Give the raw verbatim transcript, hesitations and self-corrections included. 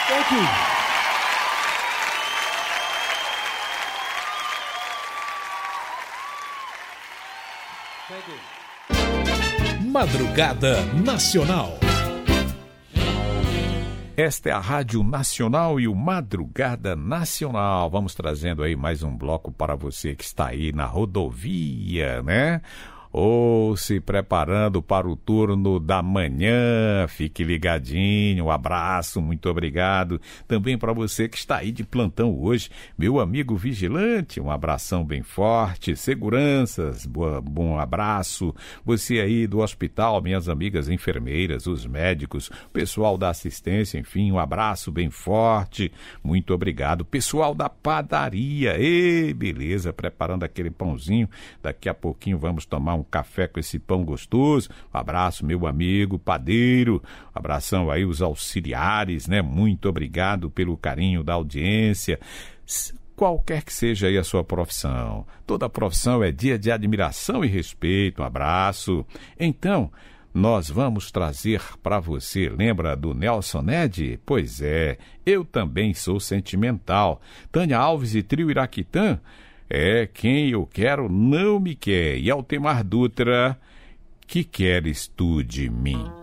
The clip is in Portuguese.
Thank you. Thank you. Madrugada Nacional. Esta é a Rádio Nacional e o Madrugada Nacional. Vamos trazendo aí mais um bloco para você que está aí na rodovia, né? Ou se preparando para o turno da manhã. Fique ligadinho, um abraço, muito obrigado. Também para você que está aí de plantão hoje, meu amigo vigilante, um abração bem forte. Seguranças, boa, bom abraço. Você aí do hospital, minhas amigas enfermeiras, os médicos, pessoal da assistência, enfim, um abraço bem forte. Muito obrigado. Pessoal da padaria, ei, beleza, preparando aquele pãozinho. Daqui a pouquinho vamos tomar um café com esse pão gostoso. Um abraço, meu amigo padeiro. Um abração aí os auxiliares, né? Muito obrigado pelo carinho da audiência. Qualquer que seja aí a sua profissão, toda profissão é dia de admiração e respeito. Um abraço. Então, nós vamos trazer para você, lembra do Nelson Ned? Pois é, eu também sou sentimental. Tânia Alves e Trio Iraquitã. É, quem eu quero não me quer. E Altemar Dutra, que queres tu de mim?